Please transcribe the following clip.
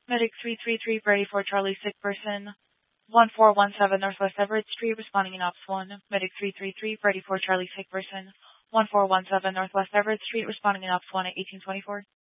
Medic 333 Brady for Charlie, sick person 1417 Northwest Everett Street, responding in Ops 1. Medic 333 Brady for Charlie, sick person 1417 Northwest Everett Street, responding in Ops 1 at 1824.